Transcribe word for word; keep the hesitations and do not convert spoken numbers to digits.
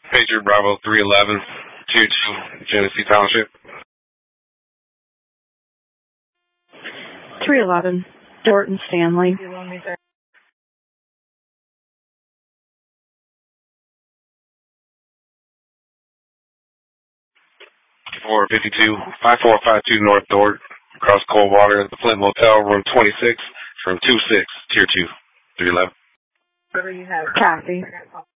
Patriot Bravo three eleven, Tier two, Genesee Township. three eleven, Thornton Stanley. four fifty-two, five four five two North Thornton, across Coldwater at the Flint Motel, room twenty-six, from two six, Tier two, three eleven. Copy.